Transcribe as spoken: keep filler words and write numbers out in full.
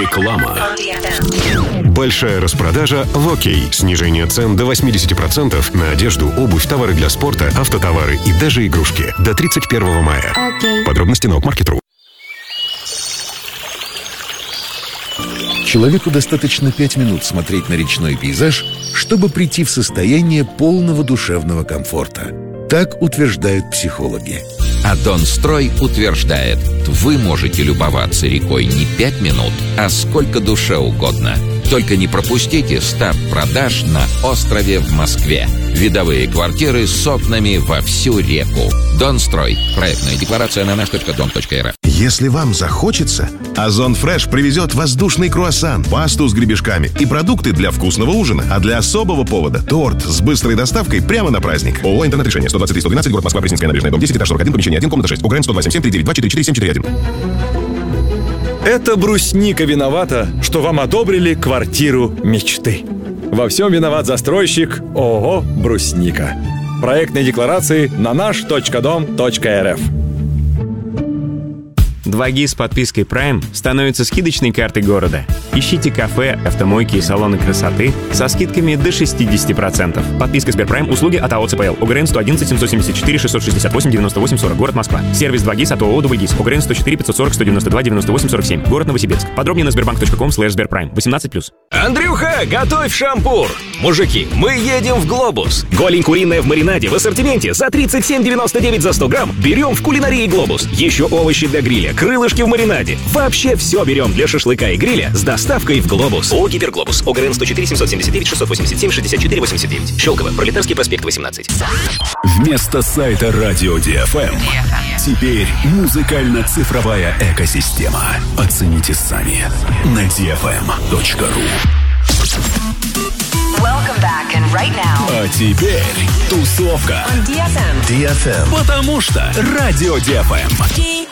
Реклама. Большая распродажа в ОК. Снижение цен до восемьдесят процентов на одежду, обувь, товары для спорта, автотовары и даже игрушки. До тридцать первого мая. Подробности на окмаркет точка ру. Человеку достаточно пять минут смотреть на речной пейзаж, чтобы прийти в состояние полного душевного комфорта. Так утверждают психологи. А Донстрой утверждает, вы можете любоваться рекой не пять минут, а сколько душе угодно. Только не пропустите старт продаж на острове в Москве. Видовые квартиры с окнами во всю реку. Донстрой. Проектная декларация на наш точка дом точка эр эф. Если вам захочется, Озон Фреш привезет воздушный круассан, пасту с гребешками и продукты для вкусного ужина. А для особого повода – торт с быстрой доставкой прямо на праздник. ООО «Интернет-решение». сто двадцать три сто двенадцать, город Москва, Пресненская набережная, дом десять, этаж сорок один, помещение один, комната шесть. УГРН сто два семь семь три девять два четыре четыре семь четыре один. Это брусника виновата, что вам одобрили квартиру мечты. Во всем виноват застройщик ООО «Брусника». Проектные декларации на наш точка дом точка эр эф. два джи с подпиской Prime становится скидочной картой города. Ищите кафе, автомойки и салоны красоты со скидками до шестьдесят процентов. Подписка Сберпрайм. Услуги от АО ЦПЛ. УГРН сто одиннадцать семьсот семьдесят четыре шестьсот шестьдесят восемь девяносто восемь сорок. Город Москва. Сервис два джи от ООО «Дубльгиз». УГРН сто четыре пятьсот сорок сто девяносто два девяносто восемь сорок семь. Город Новосибирск. Подробнее на сбербанк точка ком слэш сберпрайм. восемнадцать плюс. Андрюха, готовь шампур! Мужики, мы едем в Глобус. Голень куриная в маринаде в ассортименте за тридцать семь девяносто девять за сто грамм. Берем в кулинарии Глобус. Еще овощи для гриля, крылышки в маринаде. Вообще все берем для шашлыка и гриля с доставкой в Глобус. ООО «Гиперглобус». ОГРН сто четыре семьсот семьдесят девять шестьсот восемьдесят семь шестьдесят четыре восемьдесят девять. Щелково. Пролетарский проспект восемнадцать. Вместо сайта Радио ди эф эм теперь музыкально-цифровая экосистема. Оцените сами на ди эф эм точка ру. Welcome back, and right now. А теперь тусовка. On ди эф эм. ди эф эм. Потому что Радио ди эф эм.